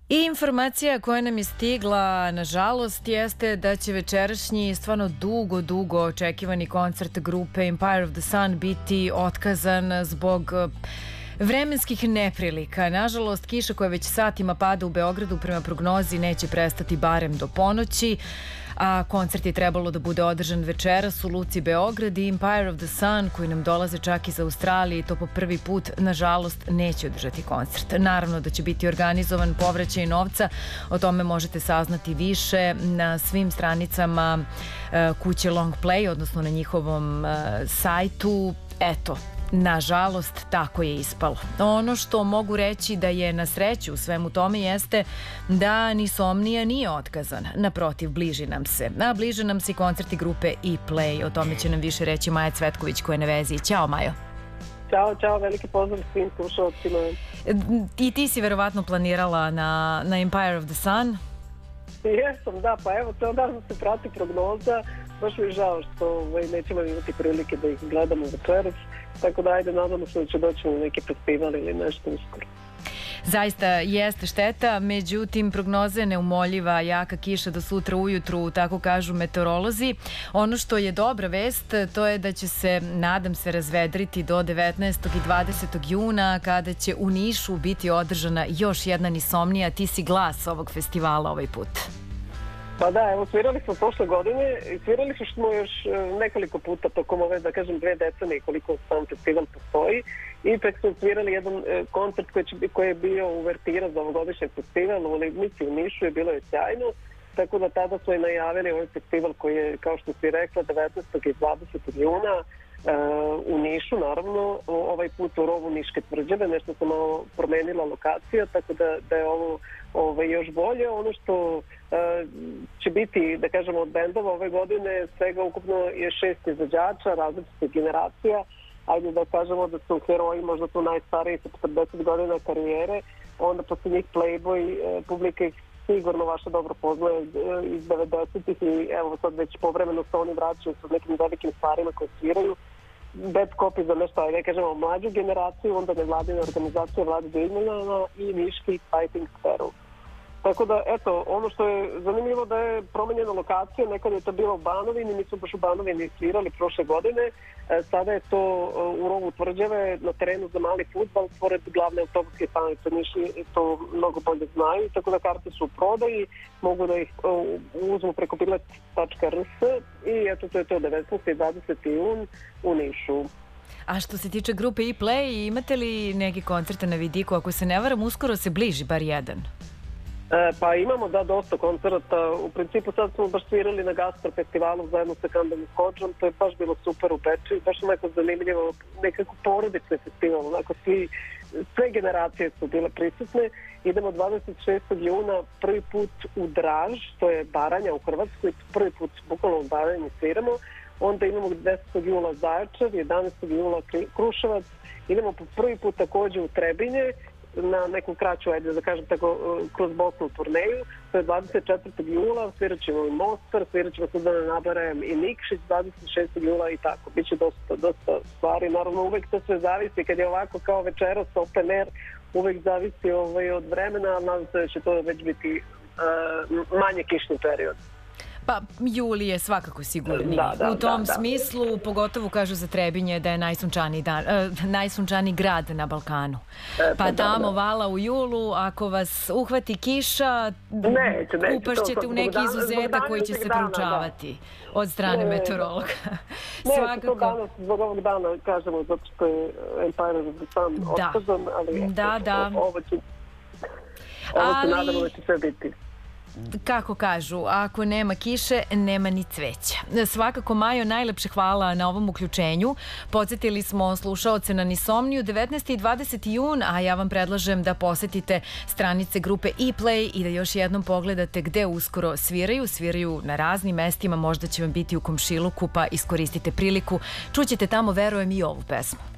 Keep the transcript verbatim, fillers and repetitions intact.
I informacija koja nam je stigla, nažalost, jeste da će večerašnji stvarno dugo, dugo očekivani koncert grupe Empire of the Sun biti otkazan zbog vremenskih neprilika. Nažalost, kiša koja već satima pada u Beogradu prema prognozi neće prestati barem do ponoći, a koncert je trebalo da bude održan večeras u Luci Beograd i Empire of the Sun, koji nam dolaze čak iz Australije, to po prvi put, nažalost, neće održati koncert. Naravno da će biti organizovan povraćaj novca, o tome možete saznati više na svim stranicama kuće Long Play, odnosno na njihovom sajtu. Eto, nažalost, tako je ispalo. Ono što mogu reći da je na sreću u svemu tome jeste da Nisomnija nije otkazan. Naprotiv, bliži nam se. A bliže nam se i koncerti grupe E-Play. O tome će nam više reći Maja Cvetković koja je na vezi. Ćao, Majo. Ćao, čao, veliki pozdrav svim slušalcima. I ti si verovatno planirala na, na Empire of the Sun? Jesam, da, pa evo, ceo dan se prati prognoza. Baš mi je žao što ovaj, nećemo imati prilike da ih gledamo večeras, tako da ajde, nadamo se da će doći na neki festival ili nešto uskoro. Zaista jeste šteta, međutim prognoza je neumoljiva, jaka kiša do sutra ujutru, tako kažu meteorolozi. Ono što je dobra vest, to je da će se, nadam se, razvedriti do devetnaestog i dvadesetog juna, kada će u Nišu biti održana još jedna Nisomnija. Ti si glas ovog festivala ovaj put. Pa da, evo, svirali smo prošle godine i svirali smo još nekoliko puta tokom ove, da kažem, dve decenije koliko sam festival postoji. I tek smo svirali jedan koncert koji, će, koji je bio uvertira za ovogodišnji festival u Livnici u Nišu i bilo je sjajno. Tako da tada smo i najavili ovaj festival koji je, kao što si rekla, devetnaestog i dvadesetog juna u Nišu, naravno, ovaj put u rovu Niške tvrđave, nešto se malo promenila lokacija, tako da, da je ovo Ove, još bolje. Ono što e, će biti, da kažemo, od bendova ove godine, svega ukupno je šest izvođača različitih generacija. Ajde da kažemo da su heroji možda tu najstariji sa četrdeset godina karijere, onda posle njih Playboy, e, publika ih sigurno vaša dobro poznaje iz devedesetih i evo sad već povremeno se oni vraćaju sa nekim velikim stvarima koje sviraju. Bad Copy za nešto, ajde kažemo, mlađu generaciju, onda nevladine organizacije Vlade Dimljana i Niški Fighting Sparrow. Tako da, eto, ono što je zanimljivo da je promenjena lokacija, nekad je to bilo u Banovini, mi smo baš u Banovini svirali prošle godine, e, sada je to u rovu tvrđave na terenu za mali fudbal, pored glavne autobuske stanice. Niši to mnogo bolje znaju, tako da karte su u prodaji, mogu da ih uh, uzmu preko bilet tačka r s i eto, to je to devetnaestog i dvadesetog juna u Nišu. A što se tiče grupe E-Play, imate li neke koncerte na vidiku? Ako se ne varam, uskoro se bliži bar jedan. E, pa imamo, da, dosta koncerta. U principu sad smo baš svirali na Gastro festivalu zajedno sa Kandom i Kodžom. To je baš bilo super u Peči. Baš neko zanimljivo, nekako porodični festival. Onako svi, sve generacije su bile prisutne. Idemo dvadeset šestog juna prvi put u Draž, to je Baranja u Hrvatskoj. Prvi put bukvalno u Baranji sviramo. Onda imamo desetog jula Zaječar, jedanaestog jula Kruševac. Idemo po prvi put takođe u Trebinje, na neku kraću, ajde da kažem tako, kroz Bosnu turneju. To je dvadeset četvrtog jula, svirat ćemo i Mostar, svirat ćemo sad da ne nabarajem i Nikšić, dvadeset šestog jula i tako. Biće dosta, dosta stvari. Naravno, uvek to sve zavisi, kad je ovako kao večeras open air, uvek zavisi ovaj, od vremena, ali nadam se da će to već biti uh, manje kišni period. Pa, juli je svakako sigurniji. Da, da, u tom da, da. smislu, pogotovo kažu za Trebinje da je najsunčaniji, dan, uh, najsunčaniji grad na Balkanu. E, pa pa da, tamo da. vala u julu, ako vas uhvati kiša, neće, neće, upašćete to, u neki dana, izuzetak koji će se dana, proučavati da. od strane ne, meteorologa. Ne, Svakako. to danas, zbog ovog dana, kažemo, zato što je Empire of the Sun otkazan, ali da, da. ovo će, ovo se ali... nadamo da će sve biti. Kako kažu, ako nema kiše, nema ni cveća. Svakako, Majo, najlepše hvala na ovom uključenju. Podsjetili smo slušaoce na Nisomniju devetnaesti i dvadeseti jun, a ja vam predlažem da posetite stranice grupe E-Play i da još jednom pogledate gde uskoro sviraju. Sviraju na raznim mestima, možda će vam biti u komšiluku, pa iskoristite priliku. Čućete tamo, verujem, i ovu pesmu.